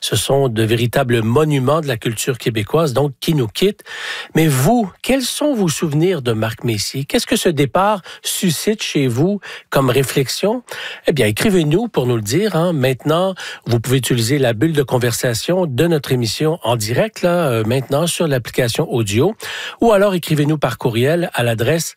Ce sont de véritables monuments de la culture québécoise, donc qui nous quittent. Mais vous, quels sont vos souvenirs de Marc Messier? Qu'est-ce que ce départ suscite chez vous comme réflexion? Eh bien, écrivez-nous pour nous le dire. Maintenant, vous pouvez utiliser la bulle de conversation de notre émission en direct, maintenant sur l'application audio. Ou alors, écrivez-nous par courriel à l'adresse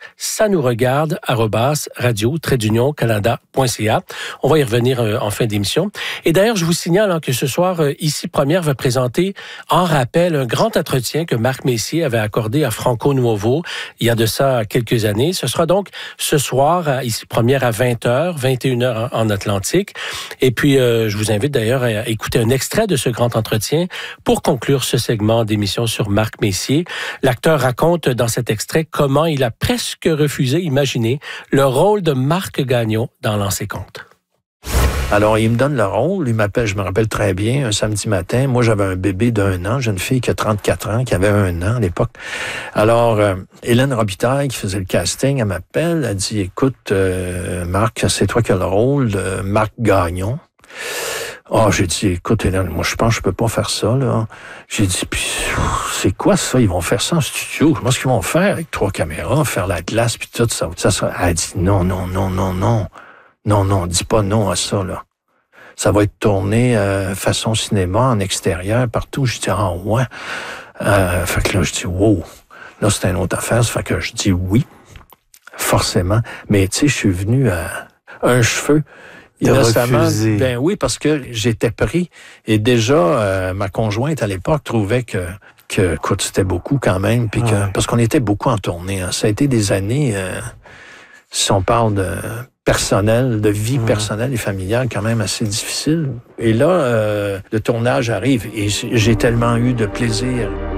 sanouregarde@radio-canada.ca. On va y revenir en fin d'émission. Et d'ailleurs, je vous signale que ce soir, Ici Première va présenter en rappel un grand entretien que Marc Messier avait accordé à Franco Nuovo il y a de ça quelques années. Ce sera donc ce soir, Ici Première à 20h, 21h en Atlantique. Et puis, je vous invite d'ailleurs à écouter un extrait de ce grand entretien pour conclure ce segment d'émission sur Marc Messier. L'acteur raconte dans cet extrait comment il a presque refusé, imaginez, le rôle de Marc Gagnon dans Lancer compte. Alors, il me donne le rôle, il m'appelle, je me rappelle très bien, un samedi matin. Moi, j'avais un bébé d'1 an, j'ai une fille qui a 34 ans, qui avait 1 an à l'époque. Alors, Hélène Robitaille, qui faisait le casting, elle m'appelle, elle dit, écoute, Marc, c'est toi qui as le rôle de Marc Gagnon. J'ai dit, écoute, Hélène, moi, je pense que je peux pas faire ça, là. J'ai dit, puis, c'est quoi ça? Ils vont faire ça en studio. Comment est-ce qu'ils vont faire avec 3 caméras, faire la glace, puis tout ça? Elle dit, non. Non, dis pas non à ça, là. Ça va être tourné façon cinéma, en extérieur, partout. Je dis, ouais. Fait que là, je dis, wow. Là, c'est une autre affaire. Ça fait que je dis oui, forcément. Mais, tu sais, je suis venu à un cheveu. Innocemment. Ben oui, parce que j'étais pris. Et déjà, ma conjointe, à l'époque, trouvait que écoute, c'était beaucoup quand même. Puis parce qu'on était beaucoup en tournée. Ça a été des années, si on parle de personnel, de vie personnelle et familiale, quand même assez difficile. Et là, le tournage arrive et j'ai tellement eu de plaisir.